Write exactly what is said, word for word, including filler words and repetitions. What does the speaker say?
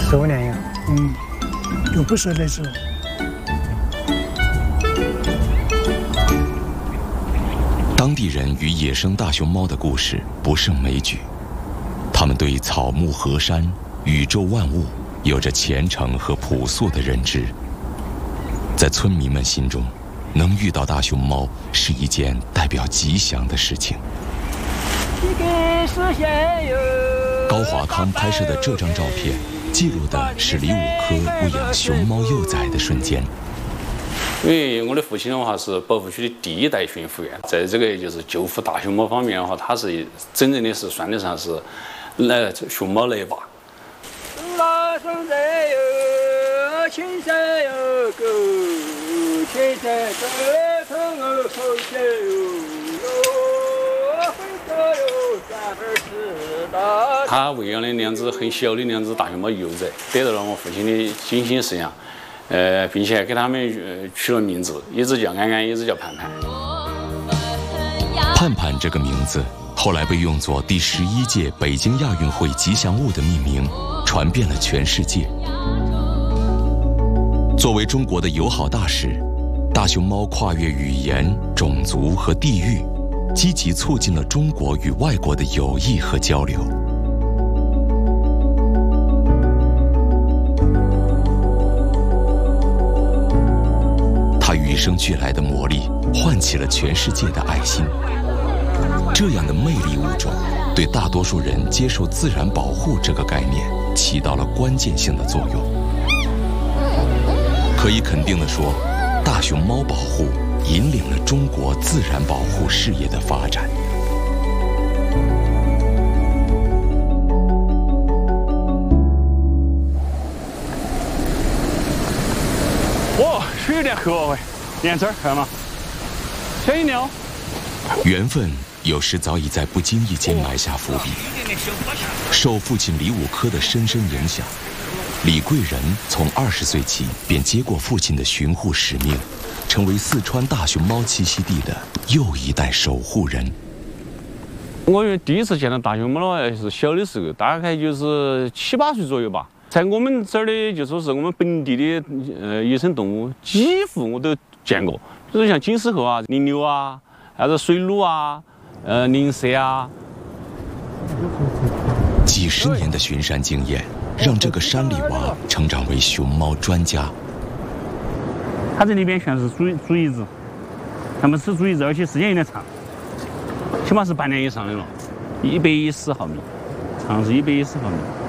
十五年有。 嗯，有不少的时候。 当地人与野生大熊猫的故事不胜枚举，他们对草木河山、宇宙万物有着虔诚和朴素的认知。在村民们心中，能遇到大熊猫是一件代表吉祥的事情。高华康拍摄的这张照片，记录的是李五科喂养熊猫幼崽的瞬间。 因为我的父亲的话是保护区的第一代巡抚员，在这个就是救护大熊猫方面的话，他是真正的是算得上是来熊猫雷娃。青山有狗，青山高头我好笑哟，会走哟三分知道。他喂养的两只很小的两只大熊猫幼崽，得到了我父亲的精心饲养，呃，并且给他们呃取了名字，一只叫安安，一只叫盼盼。 盼盼这个名字后来被用作第十一届北京亚运会吉祥物的命名，传遍了全世界。作为中国的友好大使，大熊猫跨越语言、种族和地域，积极促进了中国与外国的友谊和交流。它与生俱来的魔力，唤起了全世界的爱心。这样的魅力物种，对大多数人接受自然保护这个概念起到了关键性的作用。可以肯定地说，大熊猫保护引领了中国自然保护事业的发展。 哇，水有点黑哦喂，你看这儿看到吗？小一鸟。 缘分有时早已在不经意间埋下伏笔。受父亲李五科的深深影响，李贵人从二十岁起便接过父亲的巡护使命，成为四川大熊猫栖息地的又一代守护人。 我第一次见到大熊猫的话，是小的时候，大概就是七八岁左右吧。在我们这儿的，就说是我们本地的呃野生动物，几乎我都见过，就是像金丝猴啊、羚牛啊，还是水鹿啊、呃灵蛇啊。 几十年的巡山经验，让这个山里娃成长为熊猫专家。 它这里边全是猪猪胰子，它们吃猪胰子，而且时间有点长，起码是半年以上的了，一百一十毫米，长是一百一十毫米。